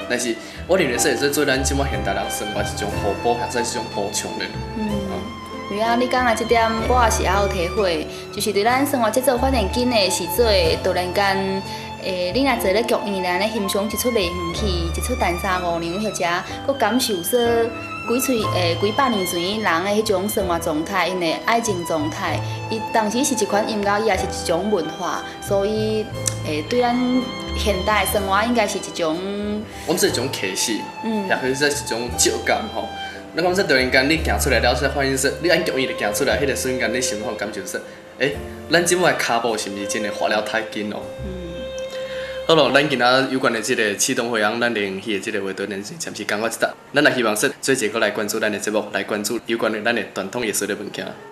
但是我认为说会做咱即马现代人生活一种互补，或者是一种补充的。 对啊，你讲的这点，我也是也有体会，就是对咱生活节奏发展紧的时阵，突然间，你若坐咧剧院咧，安尼欣赏一出例园戏，一出陈三五娘，或者佮感受说几百年前人的迄种生活状态，因的爱情状态，伊当时是一款音乐，伊也是一种文化，所以对咱现代生活应该是一种， 我们是一种启示，也可以说是一种照感吼。你讲说突然间你行出来了，才发现说你按剧院就行出来，迄个瞬间你心中感受说，咱即摆脚步是毋是真的滑了太紧咯？好咯，咱今仔有关的即个启动会阳，咱联系的即个话题呢，暂时讲到这搭。咱也希望说做一个来关注咱的节目，来关注有关的咱的传统艺术的物件。